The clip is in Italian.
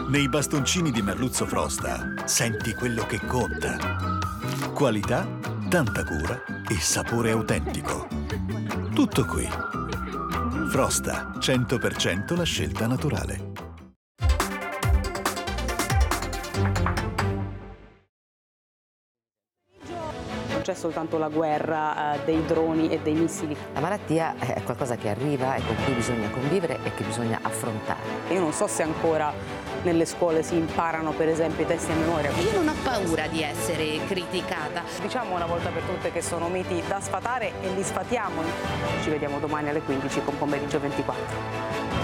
Nei bastoncini di merluzzo Frosta senti quello che conta. Qualità, tanta cura e sapore autentico. Tutto qui. Frosta, 100% la scelta naturale. Non c'è soltanto la guerra dei droni e dei missili. La malattia è qualcosa che arriva e con cui bisogna convivere e che bisogna affrontare. Io non so se ancora nelle scuole si imparano per esempio i testi a memoria. Io non ho paura di essere criticata. Diciamo una volta per tutte che sono miti da sfatare e li sfatiamo. Ci vediamo domani alle 15 con Pomeriggio 24.